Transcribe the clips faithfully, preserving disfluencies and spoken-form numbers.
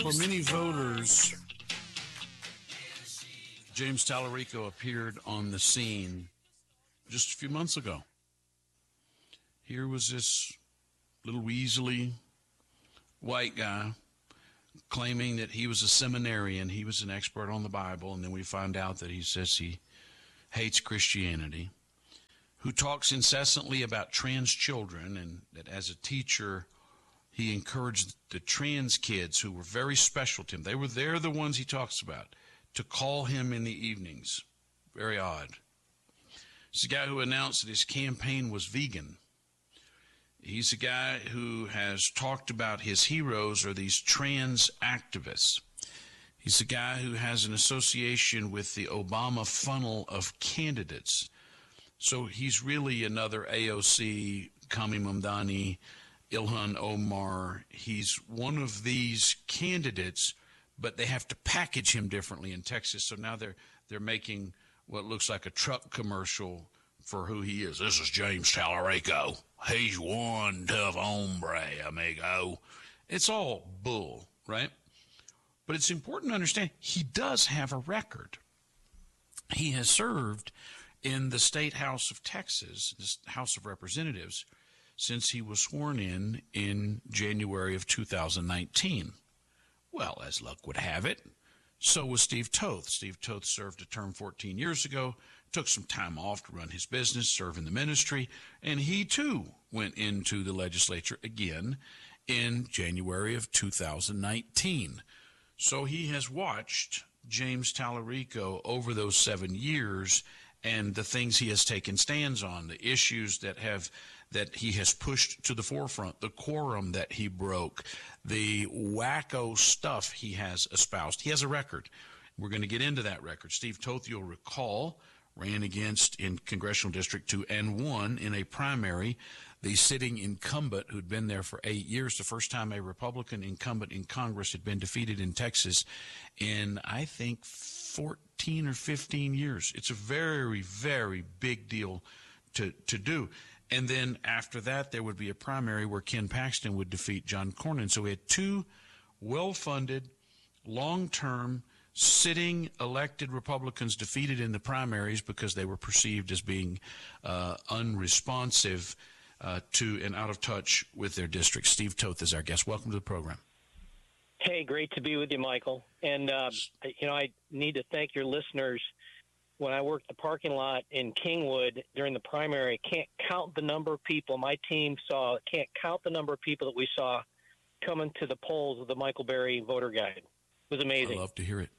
For many voters, James Tallarico appeared on the scene just a few months ago. Here was this little weaselly white guy claiming that he was a seminarian, he was an expert on the Bible, and then we find out that he says he hates Christianity, who talks incessantly about trans children, and that as a teacher, he encouraged the trans kids who were very special to him. They were they're the ones he talks about, to call him in the evenings. Very odd. It's a guy who announced that his campaign was vegan. He's a guy who has talked about his heroes are these trans activists. He's a guy who has an association with the Obama funnel of candidates. So he's really another A O C, Kami Mamdani, Ilhan Omar. He's one of these candidates, but they have to package him differently in Texas. So now they're they're making what looks like a truck commercial for who he is. This is James Tallarico. He's one tough hombre, amigo. It's all bull, right? But it's important to understand he does have a record. He has served in the State House of Texas, the House of Representatives, since he was sworn in in January of two thousand nineteen. Well, as luck would have it, so was Steve Toth. Steve Toth served a term fourteen years ago, took some time off to run his business, serve in the ministry, and he too went into the legislature again in January of two thousand nineteen. So he has watched James Tallarico over those seven years and the things he has taken stands on, the issues that have that he has pushed to the forefront, the quorum that he broke, the wacko stuff he has espoused. He has a record. We're going to get into that record. Steve Toth, you'll recall, ran against in Congressional District two and won in a primary the sitting incumbent who'd been there for eight years, the first time a Republican incumbent in Congress had been defeated in Texas in, I think, fourteen or fifteen years. It's a very, very big deal to, to do. And then after that, there would be a primary where Ken Paxton would defeat John Cornyn. So we had two well-funded, long-term, sitting elected Republicans defeated in the primaries because they were perceived as being uh, unresponsive uh, to and out of touch with their district. Steve Toth is our guest. Welcome to the program. Hey, great to be with you, Michael. And, uh, you know, I need to thank your listeners. When I worked the parking lot in Kingwood during the primary, can't count the number of people my team saw, can't count the number of people that we saw coming to the polls with the Michael Berry voter guide. It was amazing. I love to hear it.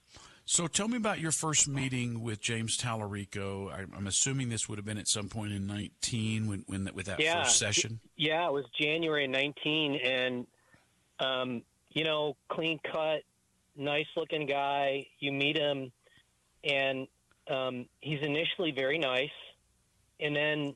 So tell me about your first meeting with James Tallarico. I'm assuming this would have been at some point in nineteen when, when with that yeah, first session. Yeah, it was January nineteen, and, um, you know, clean cut, nice-looking guy. You meet him, and um, he's initially very nice. And then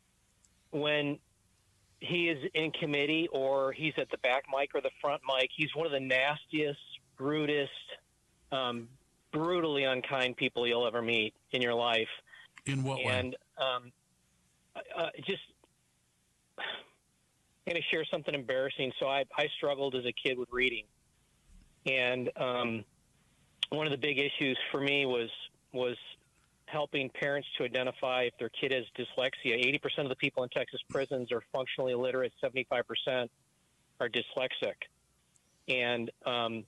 when he is in committee or he's at the back mic or the front mic, he's one of the nastiest, rudest, um, brutally unkind people you'll ever meet in your life. In what and, way? And um, uh, just, I'm going to share something embarrassing. So I, I struggled as a kid with reading. And um, one of the big issues for me was was helping parents to identify if their kid has dyslexia. eighty percent of the people in Texas prisons are functionally illiterate. seventy-five percent are dyslexic. And um,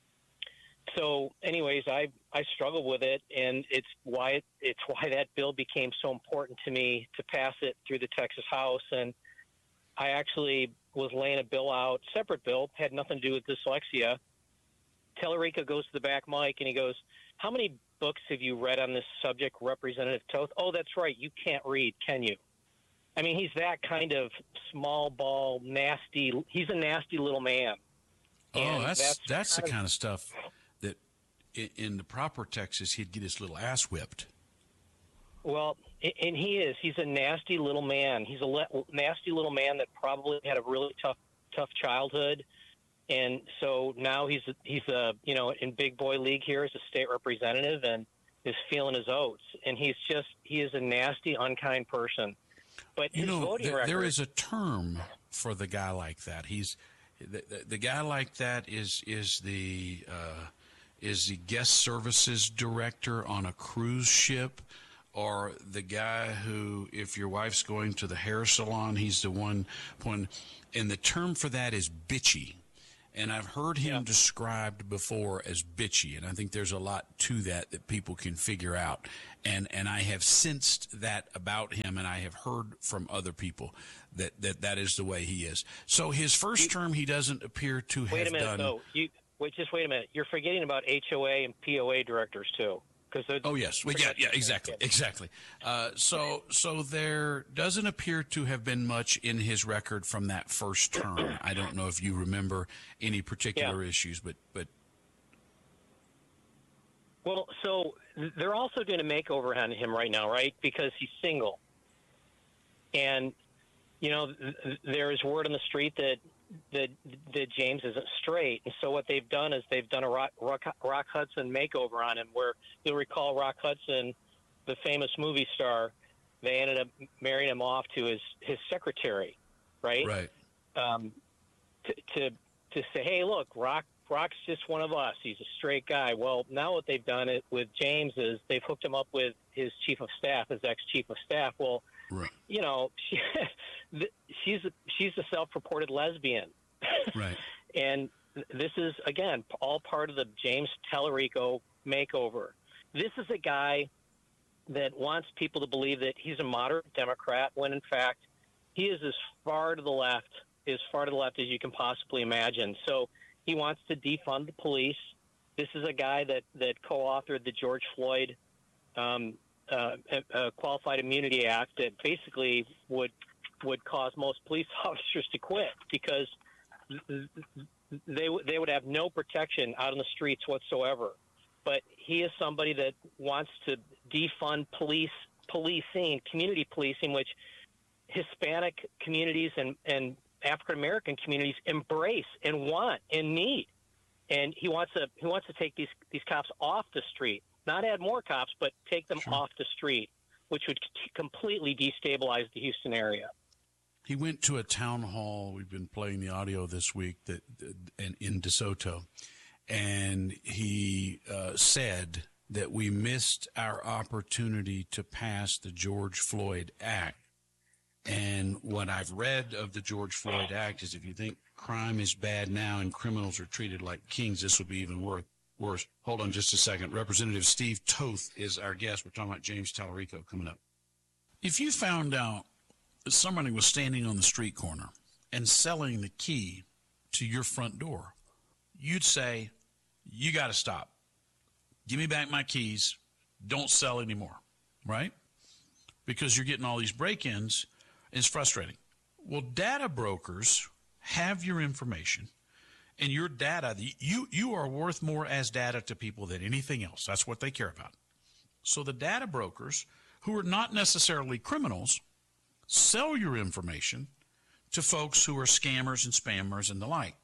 so anyways, I, I struggled with it, and it's why it, it's why that bill became so important to me to pass it through the Texas House. And I actually was laying a bill out, separate bill, had nothing to do with dyslexia. Tallarico goes to the back mic, and he goes, "How many books have you read on this subject, Representative Toth?" "Oh, that's right. You can't read, can you?" I mean, he's that kind of small ball, nasty. He's a nasty little man. Oh, And that's that's, that's the kind of, kind of stuff that in, in the proper Texas, he'd get his little ass whipped. Well, and he is. He's a nasty little man. He's a le- nasty little man that probably had a really tough, tough childhood. And so now he's he's a you know in big boy league here as a state representative and is feeling his oats. And he's just he is a nasty, unkind person. But You his know, voting th- record, there is a term for the guy like that. He's The, the, the guy like that is is the uh, is the guest services director on a cruise ship, or the guy who, if your wife's going to the hair salon, he's the one point. And the term for that is bitchy. And I've heard him yeah. described before as bitchy, and I think there's a lot to that that people can figure out. And and I have sensed that about him, and I have heard from other people that that, that is the way he is. So his first term, he doesn't appear to wait have a minute, done. Though. You, wait, just wait a minute. You're forgetting about H O A and P O A directors, too. Oh, yes. Well, yeah, yeah, exactly, exactly. Uh, so so there doesn't appear to have been much in his record from that first term. I don't know if you remember any particular yeah. issues, but, but. Well, so they're also doing a makeover on him right now, right, because he's single. And, you know, th- there is word on the street that that that James isn't straight, and so what they've done is they've done a Rock, Rock, Rock Hudson makeover on him, where you'll recall Rock Hudson, the famous movie star, they ended up marrying him off to his, his secretary, right? Right. Um, to, to to say, hey, look, Rock Rock's just one of us. He's a straight guy. Well, now what they've done it with James is they've hooked him up with his chief of staff, his ex-chief of staff. Well, right. you know, she, she's she's a self-reported lesbian, right? And this is again all part of the James Tallarico makeover. This is a guy that wants people to believe that he's a moderate Democrat, when in fact he is as far to the left, as far to the left as you can possibly imagine. So he wants to defund the police. This is a guy that that co-authored the George Floyd um, uh, uh, Qualified Immunity Act that basically would would cause most police officers to quit, because they they would have no protection out on the streets whatsoever. But he is somebody that wants to defund police policing, community policing, which Hispanic communities and, and African American communities embrace and want and need. And he wants to he wants to take these these cops off the street, not add more cops, but take them sure. off the street, which would t- completely destabilize the Houston area. He went to a town hall. We've been playing the audio this week that, and in DeSoto, and he uh, said that we missed our opportunity to pass the George Floyd Act. And what I've read of the George Floyd Act is, if you think crime is bad now and criminals are treated like kings, this will be even worse. Worse. Hold on just a second. Representative Steve Toth is our guest. We're talking about James Tallarico coming up. If you found out that somebody was standing on the street corner and selling the key to your front door, you'd say, you got to stop. Give me back my keys. Don't sell anymore, right? Because you're getting all these break-ins. It's frustrating. Well, data brokers have your information, and your data, you, you are worth more as data to people than anything else. That's what they care about. So the data brokers, who are not necessarily criminals, sell your information to folks who are scammers and spammers and the like.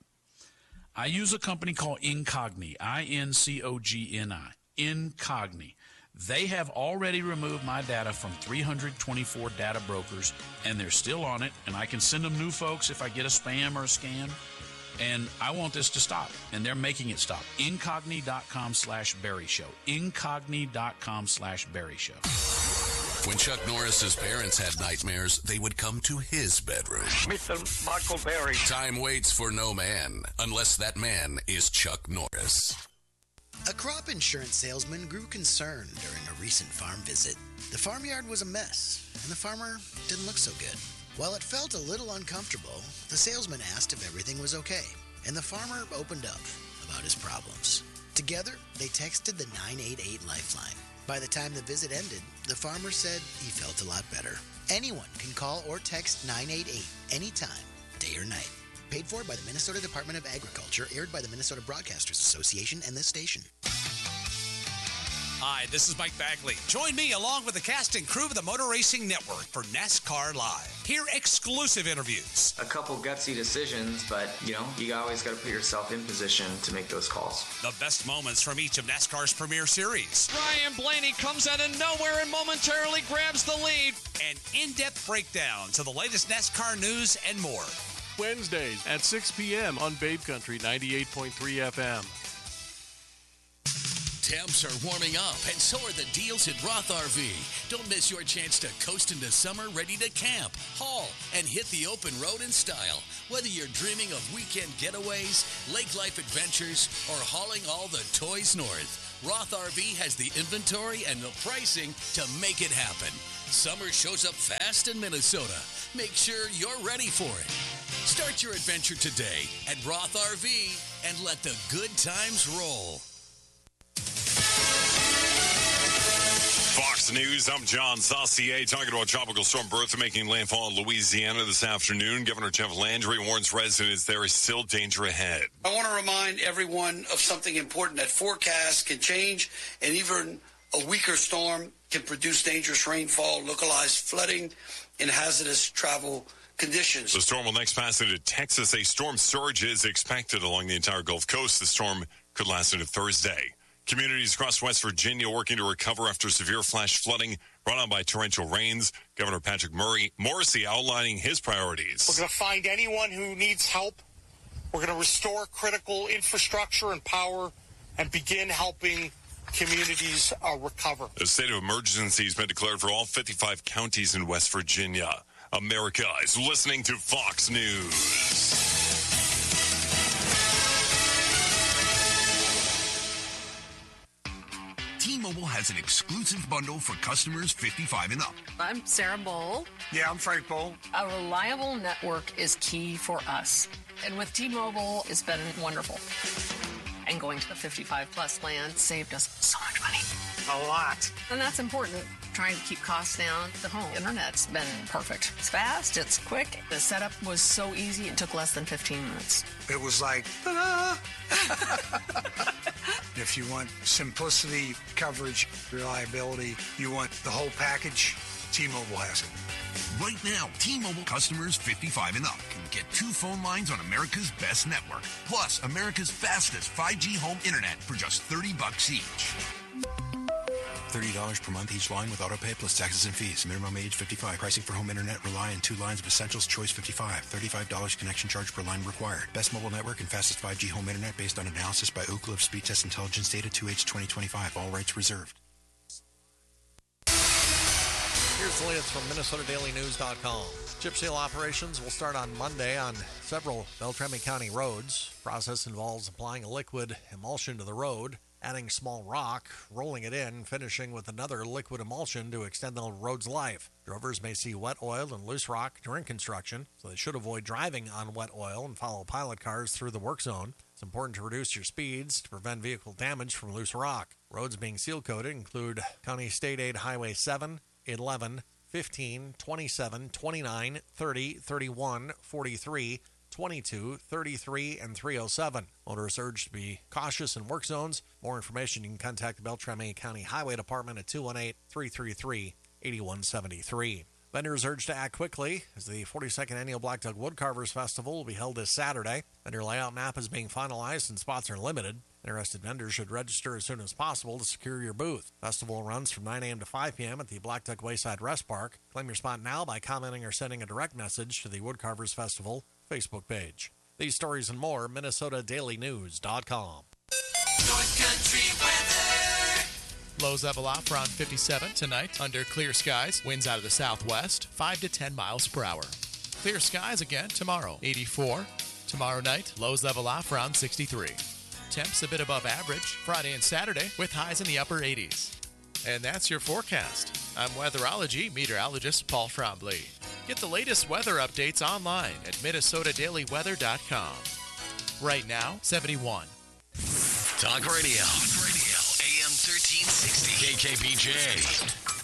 I use a company called Incogni, I N C O G N I, Incogni. They have already removed my data from three hundred twenty-four data brokers, and they're still on it, and I can send them new folks if I get a spam or a scam, and I want this to stop, and they're making it stop. Incogni.com slash Barry Show. Incogni.com slash Barry Show. When Chuck Norris's parents had nightmares, they would come to his bedroom. Mister Michael Berry. Time waits for no man, unless that man is Chuck Norris. A crop insurance salesman grew concerned during a recent farm visit. The farmyard was a mess, and the farmer didn't look so good. While it felt a little uncomfortable, the salesman asked if everything was okay, and the farmer opened up about his problems. Together, they texted the nine eight eight Lifeline. By the time the visit ended, the farmer said he felt a lot better. Anyone can call or text nine eight eight anytime, day or night. Paid for by the Minnesota Department of Agriculture, aired by the Minnesota Broadcasters Association and this station. Hi, this is Mike Bagley. Join me along with the cast and crew of the Motor Racing Network for NASCAR Live. Hear exclusive interviews. A couple gutsy decisions, but, you know, you always got to put yourself in position to make those calls. The best moments from each of NASCAR's premier series. Ryan Blaney comes out of nowhere and momentarily grabs the lead. And in-depth breakdowns of the latest NASCAR news and more. Wednesdays at six p.m. on Babe Country ninety-eight point three F M. Temps are warming up, and so are the deals at Roth R V. Don't miss your chance to coast into summer ready to camp, haul, and hit the open road in style. Whether you're dreaming of weekend getaways, lake life adventures, or hauling all the toys north, Roth R V has the inventory and the pricing to make it happen. Summer shows up fast in Minnesota. Make sure you're ready for it. Start your adventure today at Roth R V and let the good times roll. Fox News, I'm John Saucier, talking about Tropical Storm Bertha making landfall in Louisiana this afternoon. Governor Jeff Landry warns residents there is still danger ahead. I want to remind everyone of something important, that forecasts can change, and even a weaker storm can produce dangerous rainfall, localized flooding, and hazardous travel conditions. The storm will next pass into Texas. A storm surge is expected along the entire Gulf Coast. The storm could last into Thursday. Communities across West Virginia working to recover after severe flash flooding brought on by torrential rains. Governor Patrick Murray Morrissey outlining his priorities. We're going to find anyone who needs help. We're going to restore critical infrastructure and power and begin helping communities uh, recover. A state of emergency has been declared for all fifty-five counties in West Virginia. America is listening to Fox News. T-Mobile has an exclusive bundle for customers fifty-five and up. I'm Sarah Bowl. Yeah, I'm Frank Bowl. A reliable network is key for us. And with T-Mobile, it's been wonderful. And going to the fifty-five plus plan saved us so much money. A lot. And that's important. Trying to keep costs down. The home internet's been perfect. It's fast, it's quick. The setup was so easy, it took less than fifteen minutes. It was like, ta-da! If you want simplicity, coverage, reliability, you want the whole package, T-Mobile has it. Right now, T-Mobile customers fifty-five and up can get two phone lines on America's best network, plus America's fastest five G home internet for just thirty bucks each. thirty dollars per month each line with autopay plus taxes and fees. Minimum age fifty-five. Pricing for home internet rely on two lines of Essentials Choice fifty-five. thirty-five dollars connection charge per line required. Best mobile network and fastest five G home internet based on analysis by Ookla of Speed Test Intelligence data two H twenty twenty-five. All rights reserved. Here's the latest from Minnesota Daily News dot com. Chip seal operations will start on Monday on several Beltrami County roads. Process involves applying a liquid emulsion to the road, adding small rock, rolling it in, finishing with another liquid emulsion to extend the road's life. Drovers may see wet oil and loose rock during construction, so they should avoid driving on wet oil and follow pilot cars through the work zone. It's important to reduce your speeds to prevent vehicle damage from loose rock. Roads being seal-coated include County State Aid Highway seven, eleven, fifteen, twenty-seven, twenty-nine, thirty, thirty-one, forty-three, twenty-two, thirty-three, and three oh seven. Motorists urged to be cautious in work zones. More information, you can contact the Beltrami County Highway Department at two one eight, three three three, eight one seven three. Vendors urged to act quickly as the forty-second Annual Black Duck Woodcarvers Festival will be held this Saturday. Vendor layout map is being finalized and spots are limited. Interested vendors should register as soon as possible to secure your booth. Festival runs from nine a.m. to five p.m. at the Black Duck Wayside Rest Park. Claim your spot now by commenting or sending a direct message to the Woodcarvers Festival Facebook page. These stories and more, Minnesota Daily News dot com. North Country weather. Lows level off around fifty-seven tonight under clear skies. Winds out of the southwest, five to ten miles per hour. Clear skies again tomorrow, eighty-four. Tomorrow night, lows level off around sixty-three. Temps a bit above average Friday and Saturday with highs in the upper eighties. And that's your forecast. I'm weatherology meteorologist Paul Trombley. Get the latest weather updates online at Minnesota Daily Weather dot com. Right now, seventy-one. Talk Radio. Talk Radio. A M thirteen sixty. K K B J.